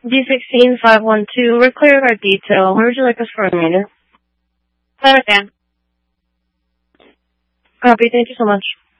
D16512, we're clearing our detail. Where would you like us for a meeting? Understand. Copy, thank you so much.